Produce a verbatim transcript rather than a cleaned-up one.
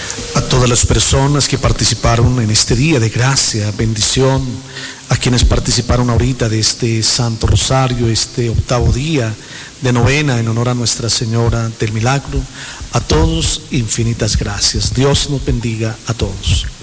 a todas las personas que participaron en este día de gracia, bendición, a quienes participaron ahorita de este Santo Rosario, este octavo día de novena en honor a Nuestra Señora del Milagro. A todos infinitas gracias. Dios nos bendiga a todos.